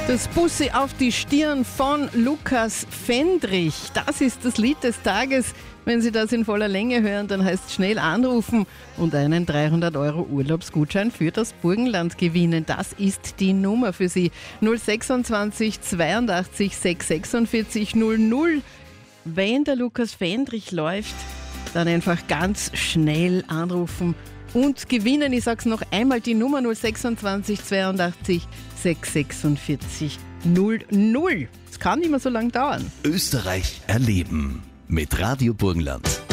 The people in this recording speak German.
Das Bussi auf die Stirn von Lukas Fendrich. Das ist das Lied des Tages. Wenn Sie das in voller Länge hören, dann heißt es schnell anrufen und einen 300 € Urlaubsgutschein für das Burgenland gewinnen. Das ist die Nummer für Sie. 026 82 646 00. Wenn der Lukas Fendrich läuft, dann einfach ganz schnell anrufen und gewinnen. Ich sage es noch einmal, die Nummer 026 82 646 00. Es kann nicht mehr so lange dauern. Österreich erleben mit Radio Burgenland.